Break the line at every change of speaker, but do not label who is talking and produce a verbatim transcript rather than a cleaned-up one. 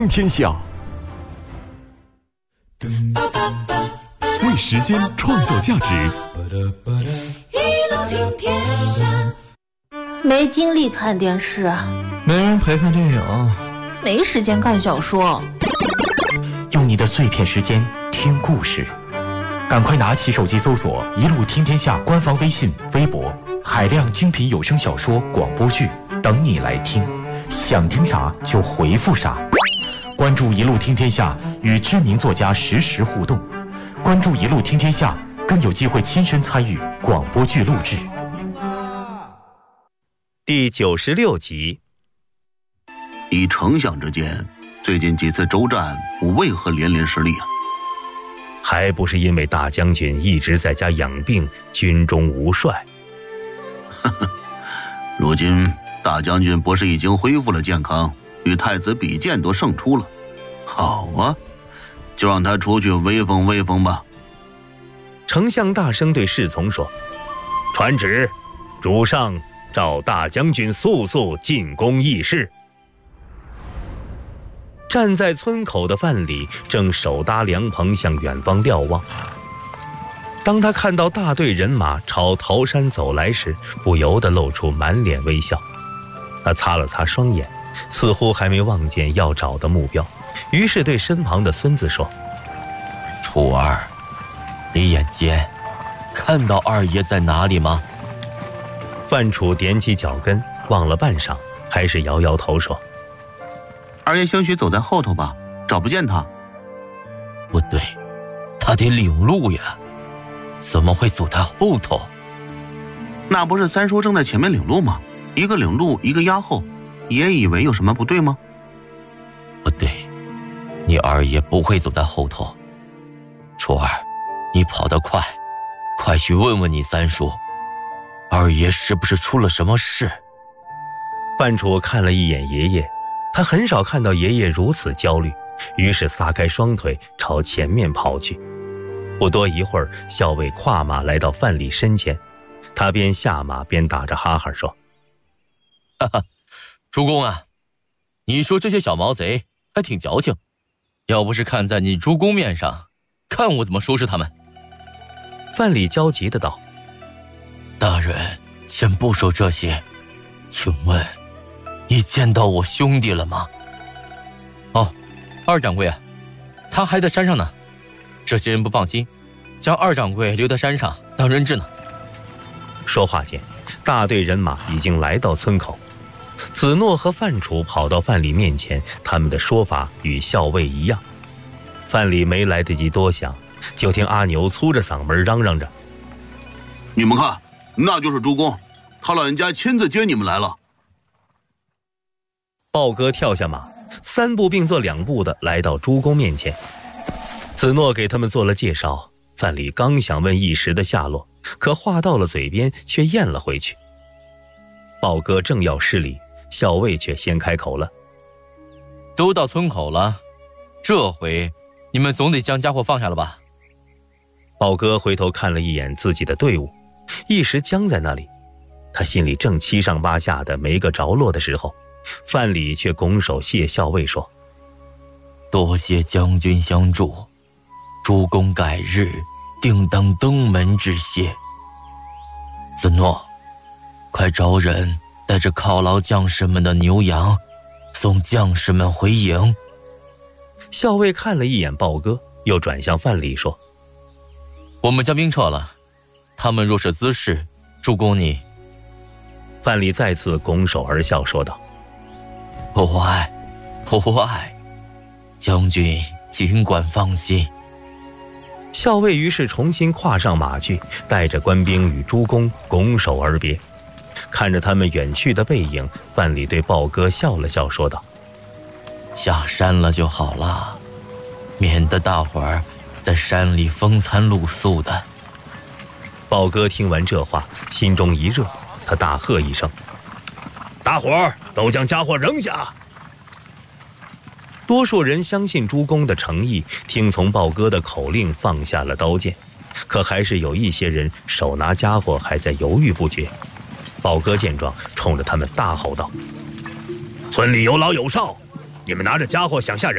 天下，为时间创造价值。
一路听天下。
没精力看电视，
没人陪看电影，
没时间看小说。
用你的碎片时间听故事，赶快拿起手机搜索“一路听天下”官方微信、微博，海量精品有声小说、广播剧等你来听。想听啥就回复啥。关注“一路听天下”，与知名作家实时互动。关注“一路听天下”，更有机会亲身参与广播剧录制。
第九十六集。
以丞相之见，最近几次周战，我为何连连失利啊？
还不是因为大将军一直在家养病，军中无帅。
呵呵，如今大将军不是已经恢复了健康，与太子比剑都胜出了。好啊，就让他出去威风威风吧。
丞相大声对侍从说：“传旨，主上召大将军速速进宫议事。”站在村口的范蠡正手搭凉棚向远方瞭望。当他看到大队人马朝桃山走来时，不由得露出满脸微笑。他擦了擦双眼，似乎还没望见要找的目标，于是对身旁的孙子说：“
楚儿，你眼尖，看到二爷在哪里吗？”
范楚踮起脚跟，望了半晌，还是摇摇头说：“
二爷兴许走在后头吧，找不见他。”
不对，他得领路呀，怎么会走在后头？
那不是三叔正在前面领路吗？一个领路，一个压后，爷以为有什么不对吗？
不对，你二爷不会走在后头。楚儿，你跑得快，快去问问你三叔，二爷是不是出了什么事？
范楚看了一眼爷爷，他很少看到爷爷如此焦虑，于是撒开双腿朝前面跑去。不多一会儿，校尉跨马来到范蠡身前，他边下马边打着哈哈说：“
哈哈，主公啊，你说这些小毛贼还挺矫情，要不是看在你主公面上，看我怎么收拾他们。”
范蠡焦急的道：“
大人，先不说这些，请问你见到我兄弟了吗？”“哦，二掌柜啊，他还在山上呢。这些人不放心，将二掌柜留在山上当人质呢。”
说话间，大队人马已经来到村口。子诺和范楚跑到范蠡面前，他们的说法与校尉一样。范蠡没来得及多想，就听阿牛粗着嗓门嚷嚷着：“
你们看，那就是主公，他老人家亲自接你们来了。”
豹哥跳下马，三步并作两步的来到诸公面前。子诺给他们做了介绍，范蠡刚想问一时的下落，可话到了嘴边却咽了回去。豹哥正要施礼，校尉却先开口了：“
都到村口了，这回你们总得将家伙放下了吧？”
豹哥回头看了一眼自己的队伍，一时僵在那里。他心里正七上八下的没个着落的时候，范蠡却拱手谢校尉说：“
多谢将军相助，主公改日定当登门致谢。子诺，快找人带着犒劳将士们的牛羊，送将士们回营。”
校尉看了一眼豹哥，又转向范蠡说：“
我们将兵撤了，他们若是滋事，主公你……”
范蠡再次拱手而笑说道：“
不爱，不爱，将军尽管放心。”
校尉于是重新跨上马去，带着官兵与诸公拱手而别。看着他们远去的背影，范蠡对豹哥笑了笑说道：“
下山了就好了，免得大伙儿在山里风餐露宿的。”
豹哥听完这话，心中一热，他大喝一声：“大伙儿都将家伙扔下！”多数人相信诸公的诚意，听从豹哥的口令放下了刀剑，可还是有一些人手拿家伙还在犹豫不决。豹哥见状，冲着他们大吼道：“村里有老有少，你们拿着家伙想吓人？